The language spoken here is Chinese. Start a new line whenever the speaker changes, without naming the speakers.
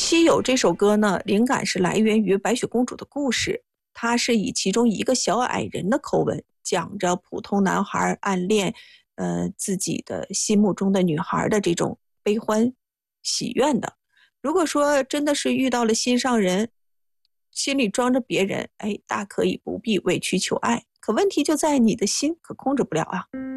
西游》这首歌呢，灵感是来源于白雪公主的故事，它是以其中一个小矮人的口吻，讲着普通男孩暗恋，自己的心目中的女孩的这种悲欢喜悦的。如果说真的是遇到了心上人，心里装着别人，哎，大可以不必委曲求爱。可问题就在你的心可控制不了啊。